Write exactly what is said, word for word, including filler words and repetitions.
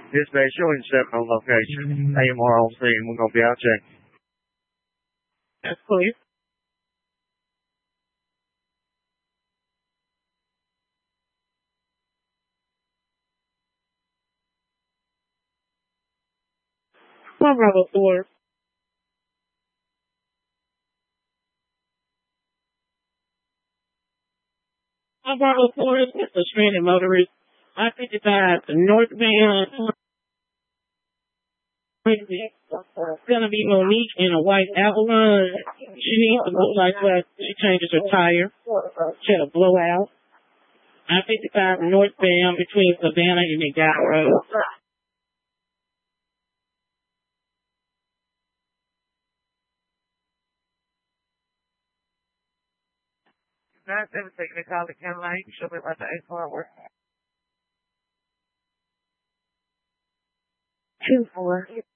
Dispatch showing seven on location. A M R on scene. We're going to be out checking. That's clear. One Bravo four. One Bravo four is a stranded motorist. I fifty-five northbound. It's gonna be Monique in a white outline. She needs to look like that. She changes her tire. She had a blowout. I fifty-five northbound between Savannah and McDowell Road. Nine seven six McCall County Lane. Show me like the eight forward. Two four.